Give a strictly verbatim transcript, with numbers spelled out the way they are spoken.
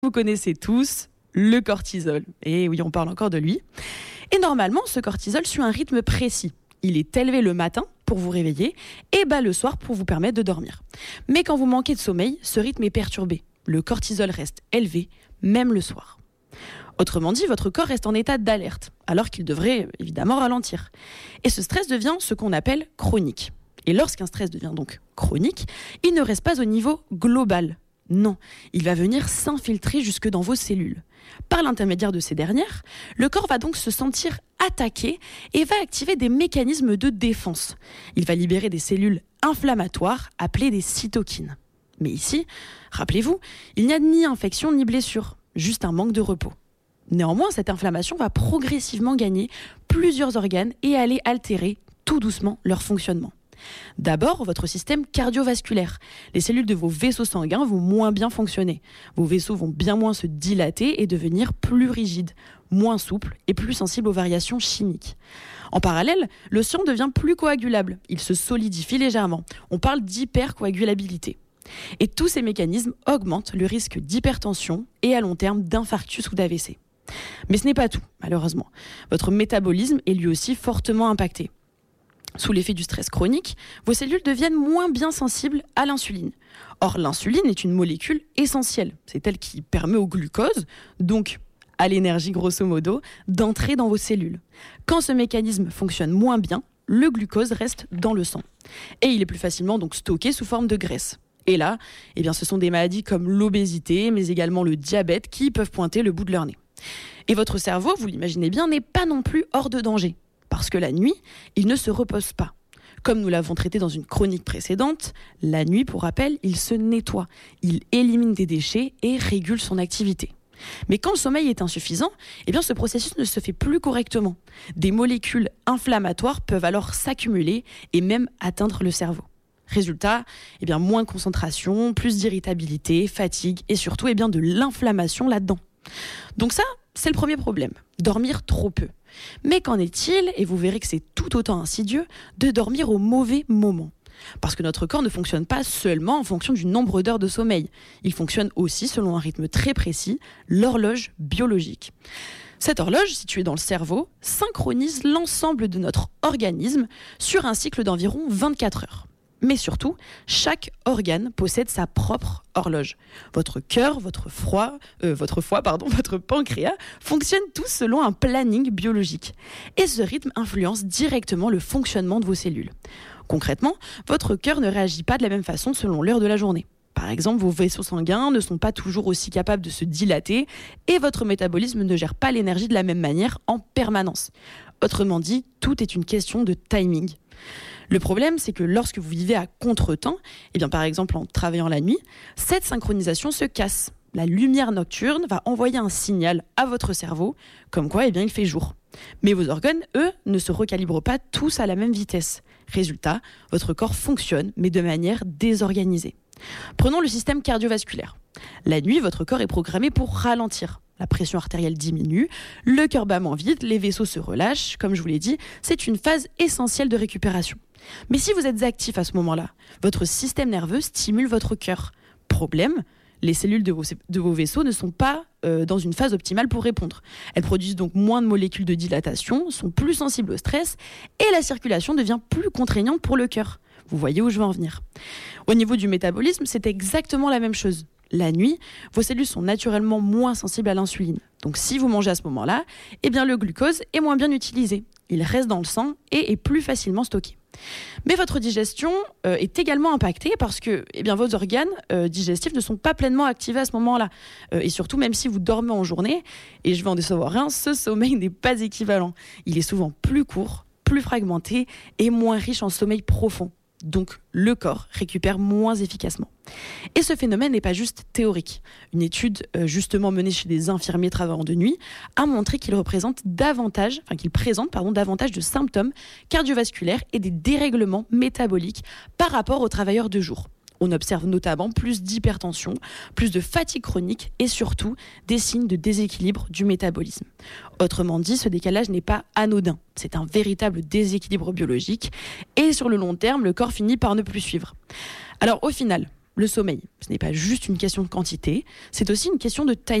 Vous connaissez tous le cortisol. Et oui, on parle encore de lui. Et normalement, ce cortisol suit un rythme précis. Il est élevé le matin pour vous réveiller et bas le soir pour vous permettre de dormir. Mais quand vous manquez de sommeil, ce rythme est perturbé. Le cortisol reste élevé, même le soir. Autrement dit, votre corps reste en état d'alerte, alors qu'il devrait évidemment ralentir. Et ce stress devient ce qu'on appelle chronique. Et lorsqu'un stress devient donc chronique, il ne reste pas au niveau global. Non, il va venir s'infiltrer jusque dans vos cellules. Par l'intermédiaire de ces dernières, le corps va donc se sentir attaqué et va activer des mécanismes de défense. Il va libérer des cellules inflammatoires appelées des cytokines. Mais ici, rappelez-vous, il n'y a ni infection ni blessure, juste un manque de repos. Néanmoins, cette inflammation va progressivement gagner plusieurs organes et aller altérer tout doucement leur fonctionnement. D'abord, votre système cardiovasculaire. Les cellules de vos vaisseaux sanguins vont moins bien fonctionner. Vos vaisseaux vont bien moins se dilater et devenir plus rigides, moins souples et plus sensibles aux variations chimiques. En parallèle, le sang devient plus coagulable. Il se solidifie légèrement. On parle d'hypercoagulabilité. Et tous ces mécanismes augmentent le risque d'hypertension et à long terme d'infarctus ou d'A V C. Mais ce n'est pas tout, malheureusement. Votre métabolisme est lui aussi fortement impacté. Sous l'effet du stress chronique, vos cellules deviennent moins bien sensibles à l'insuline. Or, l'insuline est une molécule essentielle. C'est elle qui permet au glucose, donc à l'énergie grosso modo, d'entrer dans vos cellules. Quand ce mécanisme fonctionne moins bien, le glucose reste dans le sang. Et il est plus facilement donc stocké sous forme de graisse. Et là, eh bien, ce sont des maladies comme l'obésité, mais également le diabète qui peuvent pointer le bout de leur nez. Et votre cerveau, vous l'imaginez bien, n'est pas non plus hors de danger. Parce que la nuit, il ne se repose pas. Comme nous l'avons traité dans une chronique précédente, la nuit, pour rappel, il se nettoie. Il élimine des déchets et régule son activité. Mais quand le sommeil est insuffisant, eh bien ce processus ne se fait plus correctement. Des molécules inflammatoires peuvent alors s'accumuler et même atteindre le cerveau. Résultat, eh bien moins de concentration, plus d'irritabilité, fatigue et surtout eh bien de l'inflammation là-dedans. Donc ça, c'est le premier problème, dormir trop peu. Mais qu'en est-il, et vous verrez que c'est tout autant insidieux, de dormir au mauvais moment ? Parce que notre corps ne fonctionne pas seulement en fonction du nombre d'heures de sommeil. Il fonctionne aussi selon un rythme très précis, l'horloge biologique. Cette horloge, située dans le cerveau, synchronise l'ensemble de notre organisme sur un cycle d'environ vingt-quatre heures. Mais surtout, chaque organe possède sa propre horloge. Votre cœur, votre foie, euh, votre foie, pardon, votre pancréas fonctionnent tous selon un planning biologique. Et ce rythme influence directement le fonctionnement de vos cellules. Concrètement, votre cœur ne réagit pas de la même façon selon l'heure de la journée. Par exemple, vos vaisseaux sanguins ne sont pas toujours aussi capables de se dilater et votre métabolisme ne gère pas l'énergie de la même manière en permanence. Autrement dit, tout est une question de timing. Le problème, c'est que lorsque vous vivez à contre-temps, eh bien par exemple en travaillant la nuit, cette synchronisation se casse. La lumière nocturne va envoyer un signal à votre cerveau, comme quoi eh bien, il fait jour. Mais vos organes, eux, ne se recalibrent pas tous à la même vitesse. Résultat, votre corps fonctionne, mais de manière désorganisée. Prenons le système cardiovasculaire. La nuit, votre corps est programmé pour ralentir. La pression artérielle diminue, le cœur bat moins vite, les vaisseaux se relâchent. Comme je vous l'ai dit, c'est une phase essentielle de récupération. Mais si vous êtes actif à ce moment-là, votre système nerveux stimule votre cœur. Problème, les cellules de vos, de vos vaisseaux ne sont pas euh, dans une phase optimale pour répondre. Elles produisent donc moins de molécules de dilatation, sont plus sensibles au stress et la circulation devient plus contraignante pour le cœur. Vous voyez où je veux en venir. Au niveau du métabolisme, c'est exactement la même chose. La nuit, vos cellules sont naturellement moins sensibles à l'insuline. Donc si vous mangez à ce moment-là, eh bien le glucose est moins bien utilisé. Il reste dans le sang et est plus facilement stocké. Mais votre digestion euh, est également impactée parce que eh bien, vos organes euh, digestifs ne sont pas pleinement activés à ce moment-là. Euh, et surtout, même si vous dormez en journée, et je vais en décevoir rien, ce sommeil n'est pas équivalent. Il est souvent plus court, plus fragmenté et moins riche en sommeil profond. Donc le corps récupère moins efficacement. Et ce phénomène n'est pas juste théorique. Une étude euh, justement menée chez des infirmiers travaillant de nuit a montré qu'il représente davantage, enfin qu'il présente pardon, davantage de symptômes cardiovasculaires et des dérèglements métaboliques par rapport aux travailleurs de jour. On observe notamment plus d'hypertension, plus de fatigue chronique et surtout des signes de déséquilibre du métabolisme. Autrement dit, ce décalage n'est pas anodin. C'est un véritable déséquilibre biologique et sur le long terme, le corps finit par ne plus suivre. Alors au final, le sommeil, ce n'est pas juste une question de quantité, c'est aussi une question de timing.